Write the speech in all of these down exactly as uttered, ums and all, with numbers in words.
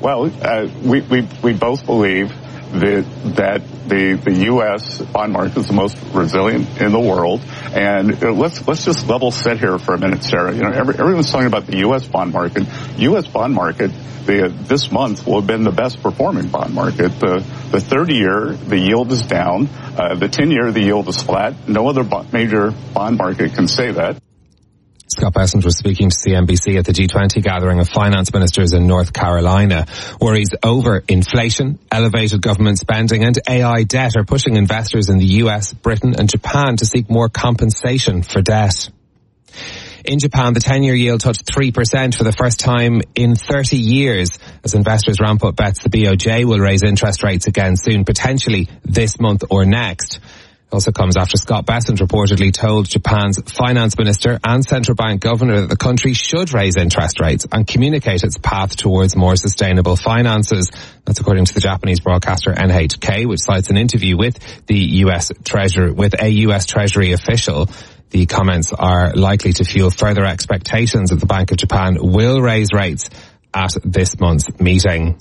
Well, uh, we, we we both believe that that the the U S bond market is the most resilient in the world, and uh, let's let's just level set here for a minute, Sarah. You know, every, everyone's talking about the U S bond market. U S bond market the, this month will have been the best performing bond market. The the thirty year the yield is down. Uh, the ten year the yield is flat. No other bo- major bond market can say that. Scott Bessent was speaking to C N B C at the G twenty gathering of finance ministers in North Carolina. Worries over inflation, elevated government spending and A I debt are pushing investors in the U S, Britain and Japan to seek more compensation for debt. In Japan, the ten-year yield touched three percent for the first time in thirty years as investors ramp up bets the B O J will raise interest rates again soon, potentially this month or next. Also comes after Scott Bessent reportedly told Japan's finance minister and central bank governor that the country should raise interest rates and communicate its path towards more sustainable finances. That's according to the Japanese broadcaster N H K, which cites an interview with the U S Treasury, with a U S Treasury official. The comments are likely to fuel further expectations that the Bank of Japan will raise rates at this month's meeting.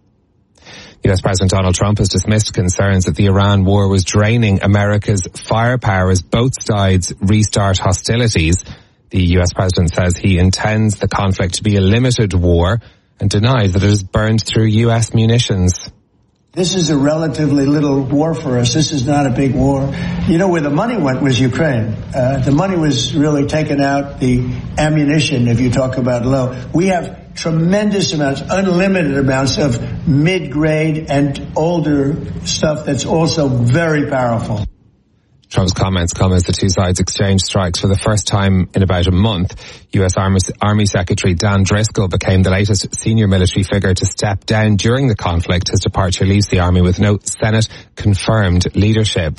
U S President Donald Trump has dismissed concerns that the Iran war was draining America's firepower as both sides restart hostilities. The U S President says he intends the conflict to be a limited war and denies that it has burned through U S munitions. This is a relatively little war for us. This is not a big war. You know, where the money went was Ukraine. Uh, the money was really taken out, the ammunition, if you talk about low. We have tremendous amounts, unlimited amounts of mid-grade and older stuff that's also very powerful. Trump's comments come as the two sides exchange strikes for the first time in about a month. U S Army, Army Secretary Dan Driscoll became the latest senior military figure to step down during the conflict. His departure leaves the Army with no Senate-confirmed leadership.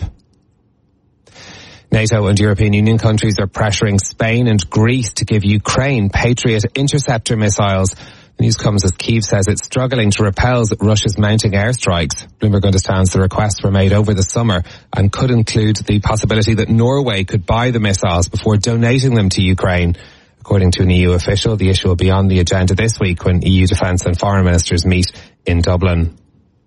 NATO and European Union countries are pressuring Spain and Greece to give Ukraine Patriot interceptor missiles. The news comes as Kyiv says it's struggling to repel Russia's mounting airstrikes. Bloomberg understands the requests were made over the summer and could include the possibility that Norway could buy the missiles before donating them to Ukraine. According to an E U official, the issue will be on the agenda this week when E U defence and foreign ministers meet in Dublin.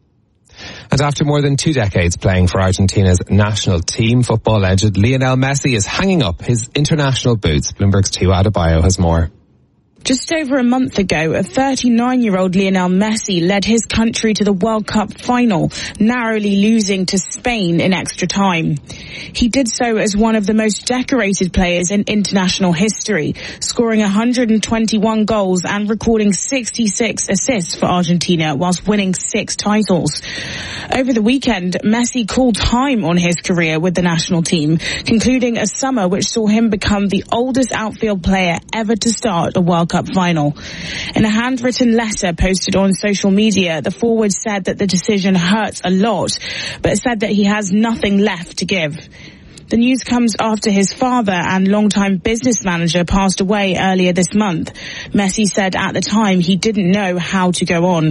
And after more than two decades playing for Argentina's national team, football legend Lionel Messi is hanging up his international boots. Bloomberg's Tua Adebayo has more. Just over a month ago, a thirty-nine-year-old Lionel Messi led his country to the World Cup final, narrowly losing to Spain in extra time. He did so as one of the most decorated players in international history, scoring one hundred twenty-one goals and recording sixty-six assists for Argentina whilst winning six titles. Over the weekend, Messi called time on his career with the national team, concluding a summer which saw him become the oldest outfield player ever to start a World Cup final. In a handwritten letter posted on social media, the forward said that the decision hurts a lot, but said that he has nothing left to give. The news comes after his father and longtime business manager passed away earlier this month. Messi said at the time he didn't know how to go on.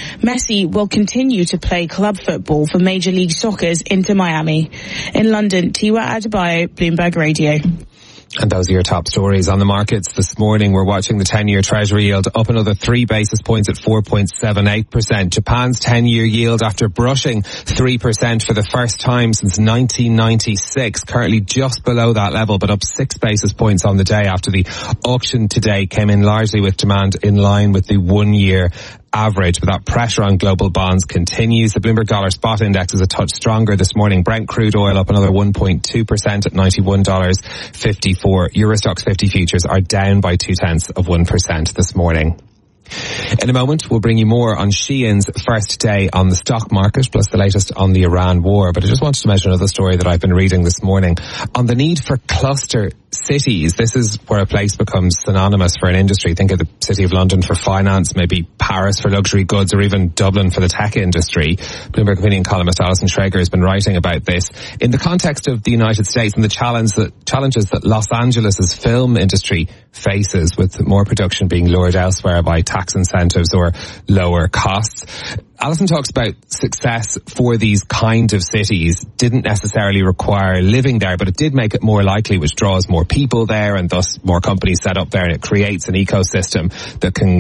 Messi will continue to play club football for Major League Soccer's Inter Miami. In London, Tua Adebayo, Bloomberg Radio. And those are your top stories on the markets this morning. We're watching the ten-year Treasury yield up another three basis points at four point seven eight percent. Japan's ten-year yield, after brushing three percent for the first time since nineteen ninety-six, currently just below that level, but up six basis points on the day after the auction today came in largely with demand in line with the one-year average. But that pressure on global bonds continues. The Bloomberg Dollar Spot Index is a touch stronger this morning. Brent crude oil up another one point two percent at ninety-one dollars fifty-four. Euro Stoxx fifty futures are down by two tenths of one percent this morning. In a moment, we'll bring you more on Shein's first day on the stock market, plus the latest on the Iran war. But I just wanted to mention another story that I've been reading this morning on the need for cluster cities. This is where a place becomes synonymous for an industry. Think of the City of London for finance, maybe Paris for luxury goods, or even Dublin for the tech industry. Bloomberg Opinion columnist Alison Schrager has been writing about this in the context of the United States and the challenge that, challenges that Los Angeles' film industry faces, with more production being lured elsewhere by tax incentives or lower costs. Alison talks about success for these kind of cities didn't necessarily require living there, but it did make it more likely, which draws more people there and thus more companies set up there, and it creates an ecosystem that can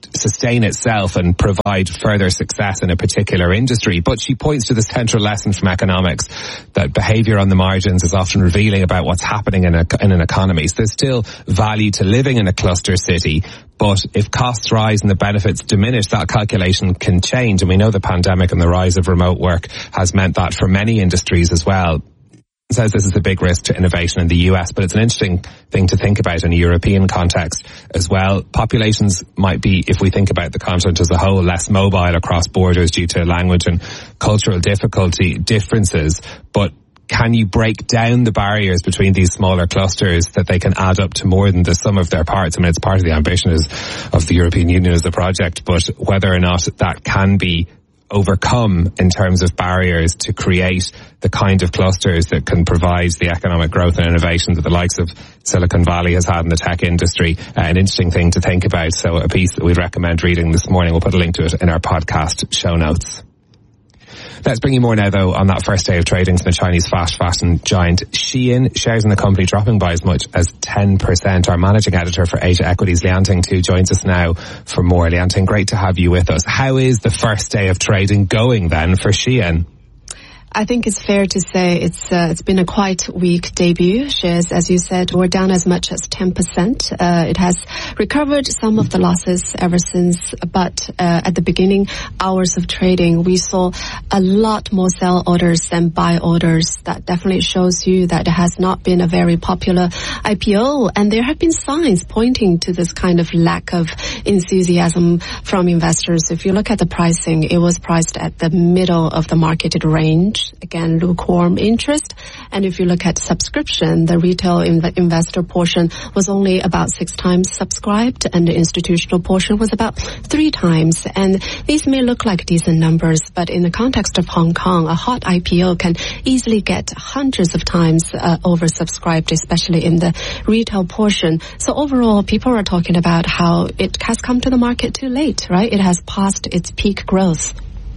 sustain itself and provide further success in a particular industry. But she points to the central lesson from economics that behaviour on the margins is often revealing about what's happening in, a, in an economy. So there's still value to living in a cluster city, but if costs rise and the benefits diminish, that calculation can change. And we know the pandemic and the rise of remote work has meant that for many industries as well. Says this is a big risk to innovation in the U S, but it's an interesting thing to think about in a European context as well. Populations might be, if we think about the continent as a whole, less mobile across borders due to language and cultural difficulty differences, but can you break down the barriers between these smaller clusters that they can add up to more than the sum of their parts? I mean, it's part of the ambition is, of the European Union as a project, but whether or not that can be overcome in terms of barriers to create the kind of clusters that can provide the economic growth and innovation that the likes of Silicon Valley has had in the tech industry. Uh, an interesting thing to think about. So a piece that we'd recommend reading this morning. We'll put a link to it in our podcast show notes. Let's bring you more now, though, on that first day of trading from the Chinese fast fashion giant Shein. Shares in the company dropping by as much as ten percent. Our managing editor for Asia Equities, Lianting Tu, joins us now for more. Lianting, great to have you with us. How is the first day of trading going then for Shein? I think it's fair to say it's uh, it's been a quite weak debut. Shares, as you said, were down as much as ten percent. Uh, it has recovered some of the losses ever since, but uh, at the beginning hours of trading, we saw a lot more sell orders than buy orders. That definitely shows you that it has not been a very popular I P O, and there have been signs pointing to this kind of lack of enthusiasm from investors. If you look at the pricing, it was priced at the middle of the marketed range. Again, lukewarm interest. And if you look at subscription, the retail inv- investor portion was only about six times subscribed, and the institutional portion was about three times. And these may look like decent numbers, but in the context of Hong Kong, a hot I P O can easily get hundreds of times uh, oversubscribed, especially in the retail portion. So overall, people are talking about how it has come to the market too late, right? It has passed its peak growth.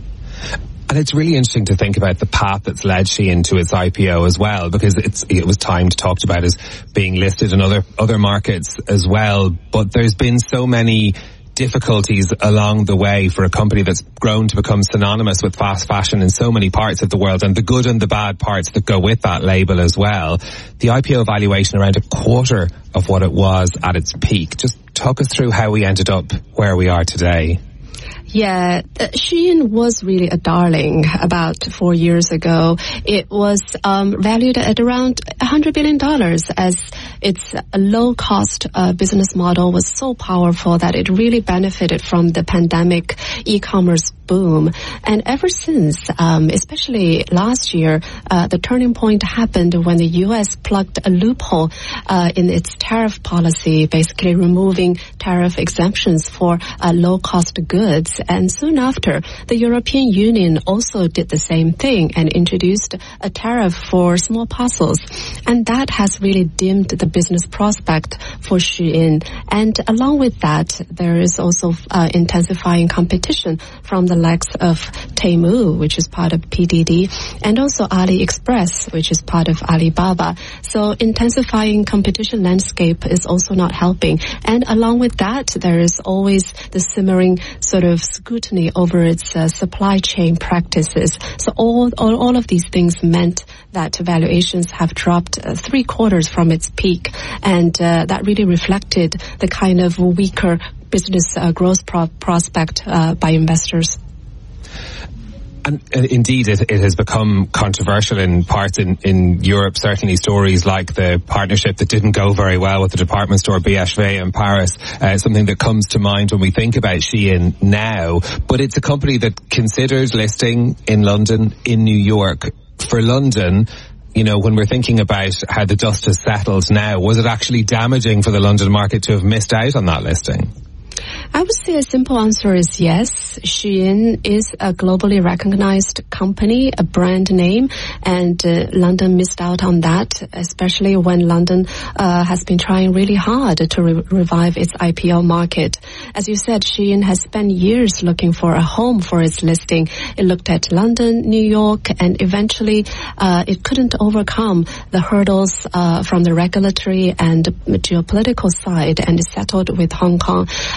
And it's really interesting to think about the path that's led Shein to its I P O as well, because it's, it was timed, talked about as being listed in other, other markets as well. But there's been so many difficulties along the way for a company that's grown to become synonymous with fast fashion in so many parts of the world, and the good and the bad parts that go with that label as well. The I P O valuation around a quarter of what it was at its peak. Just talk us through how we ended up where we are today. Yeah, uh, Shein was really a darling about four years ago. It was um, valued at around one hundred billion dollars, as its low-cost uh, business model was so powerful that it really benefited from the pandemic e-commerce boom. And ever since, um, especially last year, uh, the turning point happened when the U S plugged a loophole uh, in its tariff policy, basically removing tariff exemptions for uh, low-cost goods. And soon after, the European Union also did the same thing and introduced a tariff for small parcels. And that has really dimmed the business prospect for Shein. And along with that, there is also uh, intensifying competition from the likes of Temu, which is part of P D D, and also AliExpress, which is part of Alibaba. So intensifying competition landscape is also not helping. And along with that, there is always the simmering sort of scrutiny over its uh, supply chain practices. So all, all all of these things meant that valuations have dropped uh, three quarters from its peak, and uh, that really reflected the kind of weaker business uh, growth pro- prospect uh, by investors. And uh, indeed, it, it has become controversial in parts in, in Europe. Certainly stories like the partnership that didn't go very well with the department store B H V in Paris, uh, something that comes to mind when we think about Shein now. But it's a company that considered listing in London, in New York. For London, you know, when we're thinking about how the dust has settled now, was it actually damaging for the London market to have missed out on that listing? I would say a simple answer is yes. Shein is a globally recognized company, a brand name, and uh, London missed out on that, especially when London uh, has been trying really hard to re- revive its I P O market. As you said, Shein has spent years looking for a home for its listing. It looked at London, New York, and eventually uh, it couldn't overcome the hurdles uh, from the regulatory and geopolitical side, and it settled with Hong Kong. I would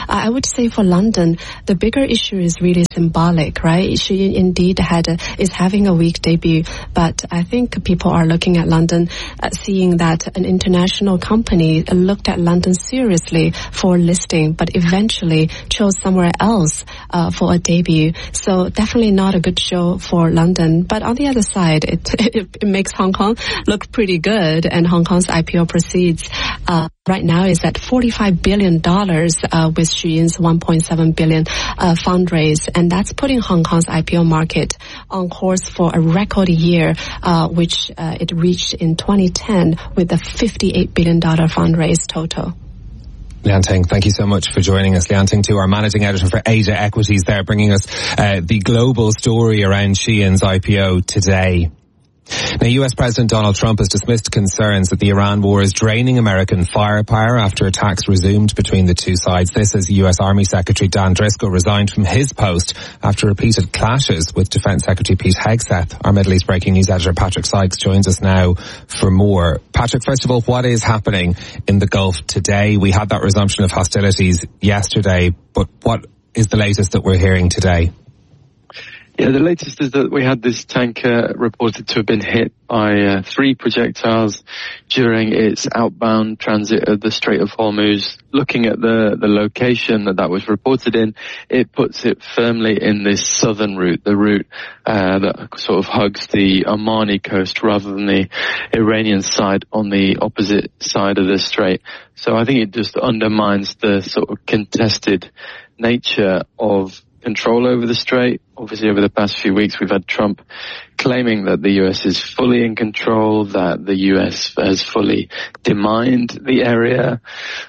say for London, the bigger issue is really symbolic, right? She indeed had a, is having a weak debut, but I think people are looking at London, uh, seeing that an international company looked at London seriously for listing, but eventually chose somewhere else uh, for a debut. So definitely not a good show for London. But on the other side, it, it, it makes Hong Kong look pretty good, and Hong Kong's I P O proceeds uh, right now is at forty-five billion dollars uh, with Shuyin's one point seven billion dollars uh, fundraise, and that's putting Hong Kong's I P O market on course for a record year, uh, which uh, it reached in twenty ten with a fifty-eight billion dollars fundraise total. Lian Ting, thank you so much for joining us. Lian Ting, too, our managing editor for Asia Equities there, bringing us uh, the global story around Shuyin's I P O today. Now, U S President Donald Trump has dismissed concerns that the Iran war is draining American firepower after attacks resumed between the two sides. This as U S Army Secretary Dan Driscoll resigned from his post after repeated clashes with Defense Secretary Pete Hegseth. Our Middle East breaking news editor Patrick Sykes joins us now for more. Patrick, first of all, what is happening in the Gulf today? We had that resumption of hostilities yesterday, but what is the latest that we're hearing today? Yeah, the latest is that we had this tanker reported to have been hit by uh, three projectiles during its outbound transit of the Strait of Hormuz. Looking at the, the location that that was reported in, it puts it firmly in this southern route, the route uh, that sort of hugs the Omani coast rather than the Iranian side on the opposite side of the strait. So I think it just undermines the sort of contested nature of control over the strait. Obviously, over the past few weeks, we've had Trump claiming that the U S is fully in control, that the U S has fully demined the area,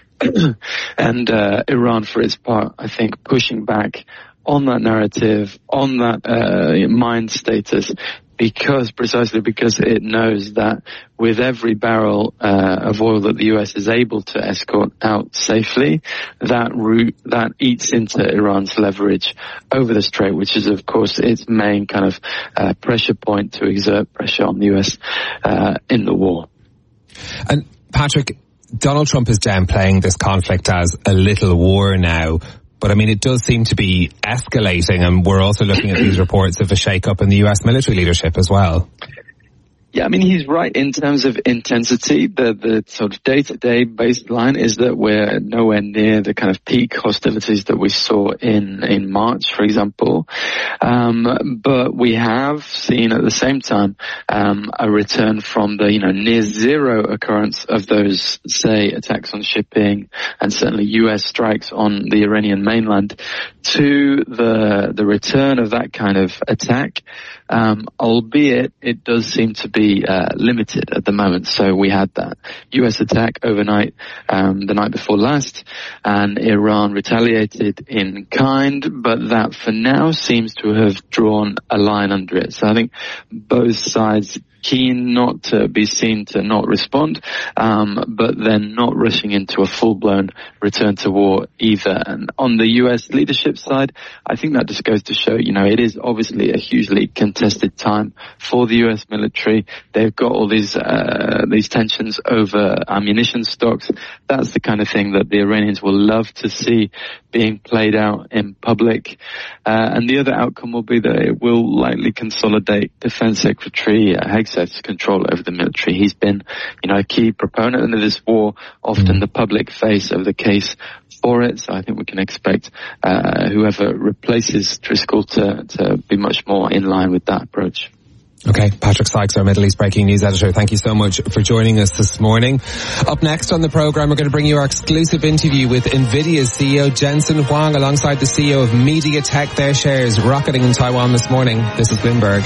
and uh, Iran, for its part, I think, pushing back on that narrative, on that uh, mind status, because precisely because it knows that with every barrel uh, of oil that the U S is able to escort out safely, that route that eats into Iran's leverage over the strait, which is of course its main kind of uh, pressure point to exert pressure on the U S uh, in the war. And Patrick, Donald Trump is downplaying this conflict as a little war now. But I mean, it does seem to be escalating, and we're also looking at these reports of a shake-up in the U S military leadership as well. Yeah, I mean, he's right in terms of intensity. The the sort of day-to-day baseline is that we're nowhere near the kind of peak hostilities that we saw in, in March, for example. Um, but we have seen at the same time um, a return from the, you know, near zero occurrence of those, say, attacks on shipping and certainly U S strikes on the Iranian mainland to the the return of that kind of attack. Um, albeit it does seem to be uh, limited at the moment. So we had that U S attack overnight, um, the night before last, and Iran retaliated in kind, but that for now seems to have drawn a line under it. So I think both sides keen not to be seen to not respond, um, but then not rushing into a full-blown return to war either. And on the U S leadership side, I think that just goes to show, you know, it is obviously a hugely contested time for the U S military. They've got all these uh, these tensions over ammunition stocks. That's the kind of thing that the Iranians will love to see being played out in public. Uh, and the other outcome will be that it will likely consolidate Defense Secretary uh, Hegseth's control over the military. He's been, you know, a key proponent of this war, often the public face of the case for it. So I think we can expect uh, whoever replaces Driscoll to, to be much more in line with that approach. Okay, Patrick Sykes, our Middle East breaking news editor, thank you so much for joining us this morning. Up next on the program, we're going to bring you our exclusive interview with NVIDIA's C E O Jensen Huang alongside the C E O of MediaTek, their shares rocketing in Taiwan this morning. This is Bloomberg.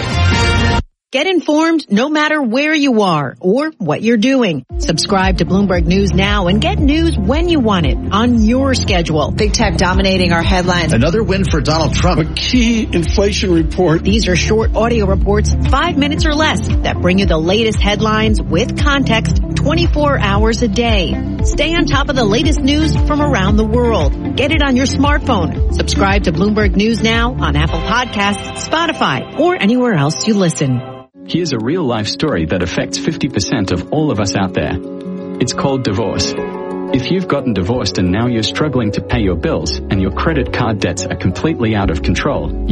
Get informed no matter where you are or what you're doing. Subscribe to Bloomberg News now and get news when you want it on your schedule. Big tech dominating our headlines. Another win for Donald Trump. A key inflation report. These are short audio reports, five minutes or less, that bring you the latest headlines with context twenty-four hours a day. Stay on top of the latest news from around the world. Get it on your smartphone. Subscribe to Bloomberg News now on Apple Podcasts, Spotify, or anywhere else you listen. Here's a real-life story that affects fifty percent of all of us out there. It's called divorce. If you've gotten divorced and now you're struggling to pay your bills and your credit card debts are completely out of control,